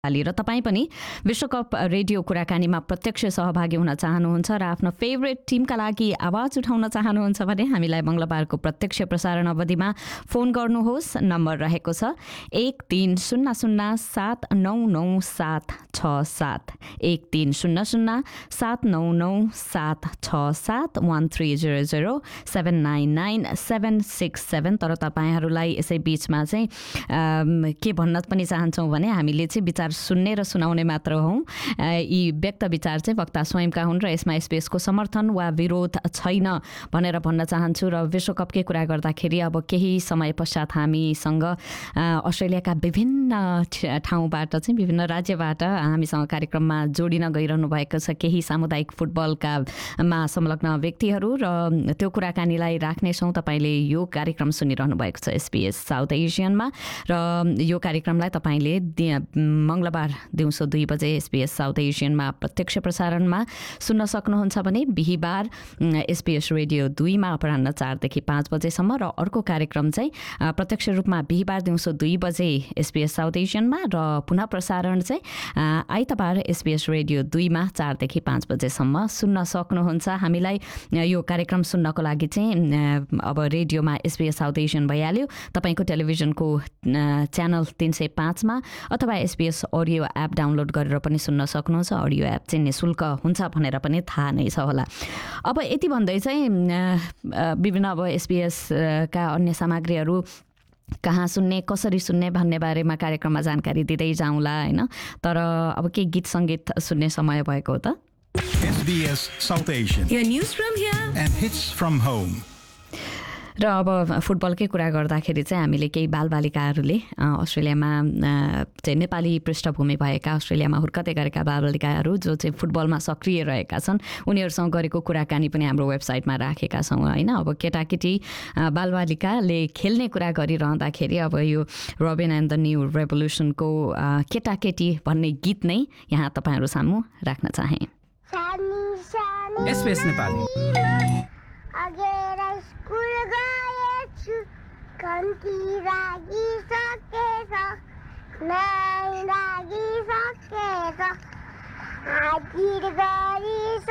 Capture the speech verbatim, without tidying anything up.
र तपाईँ पनि विश्वकप रेडियो कुराकानीमा प्रत्यक्ष सहभागी हुन चाहनुहुन्छ र आफ्नो फेभरेट टिमका लागि आवाज उठाउन चाहनुहुन्छ भने हामीलाई मङ्गलबारको प्रत्यक्ष प्रसारण अवधिमा फोन गर्नुहोस्। नम्बर रहेको छ एक तीन शून्य शून्य सात नौ नौ सात छ सात एक तीन शून्य शून्य सात नौ नौ सात छ सात one three zero zero seven nine nine seven six seven. तर तपाईँहरूलाई यसै बिचमा चाहिँ के भन्न पनि चाहन्छौँ भने हामीले चाहिँ विचार सुन्ने र सुनाउने मात्र हौँ। यी व्यक्त विचार चाहिँ वक्ता स्वयंका हुन् र यसमा एसपीएसको समर्थन वा विरोध छैन भनेर भन्न चाहन्छु। र विश्वकपकै कुरा गर्दाखेरि अब केही समय पश्चात हामीसँग अस्ट्रेलियाका विभिन्न ठाउँबाट चाहिँ विभिन्न राज्यबाट हामीसँग कार्यक्रममा जोडिन गइरहनु भएको छ केही सामुदायिक फुटबलका मा संलग्न व्यक्तिहरू र त्यो कुराकानीलाई राख्नेछौँ। तपाईँले यो कार्यक्रम सुनिरहनु भएको छ एसपीएस साउथ एसियनमा र यो कार्यक्रमलाई तपाईँले मङ्गलबार दिउँसो दुई बजे एसपीएस साउथ एसियनमा प्रत्यक्ष प्रसारणमा सुन्न सक्नुहुन्छ भने बिहिबार एसपीएस रेडियो दुईमा अपराह्न चारदेखि पाँच बजेसम्म र अर्को कार्यक्रम चाहिँ प्रत्यक्ष रूपमा बिहिबार दिउँसो दुई बजे एसपीएस साउथ एसियनमा र पुनः प्रसारण चाहिँ आइतबार एसपीएस रेडियो दुईमा चारदेखि पाँच बजेसम्म सुन्न सक्नुहुन्छ। हामीलाई यो कार्यक्रम सुन्नको लागि चाहिँ अब रेडियोमा एसपीएस साउथ एसियन भइहाल्यो, तपाईँको टेलिभिजनको च्यानल तिन सय पाँचमा अथवा एसपीएस अडियो एप डाउनलोड गरेर पनि सुन्न सक्नुहुन्छ। अडियो एप चाहिँ निःशुल्क हुन्छ भनेर पनि थाहा नै छ होला। अब यति भन्दै चाहिँ विभिन्न अब एसपीएसका अन्य सामग्रीहरू कहाँ सुन्ने कसरी सुन्ने भन्ने बारेमा कार्यक्रममा जानकारी दिँदै जाउँला होइन। तर अब के गीत सङ्गीत सुन्ने समय भएको हो त। SBS south Asian Your news from here and hits from home. र अब फुटबलकै कुरा गर्दाखेरि चाहिँ हामीले केही बालबालिकाहरूले अस्ट्रेलियामा चाहिँ नेपाली पृष्ठभूमि भएका अस्ट्रेलियामा हुर्कदै गरेका बालबालिकाहरू जो चाहिँ फुटबलमा सक्रिय रहेका छन् उनीहरूसँग गरेको कुराकानी पनि हाम्रो वेबसाइटमा राखेका छौँ होइन। अब केटाकेटी बालबालिकाले खेल्ने कुरा गरिरहँदाखेरि अब यो रोबिन एन्ड द न्यू रेभोल्युसनको केटाकेटी भन्ने गीत नै यहाँ तपाईँहरू सामु राख्न चाहे। एसपीएस नेपाली अगेर स्कुल गएछु कन्ती रागिसकेछ नाइ रागिसकेछ हाजिर गरिसकेछ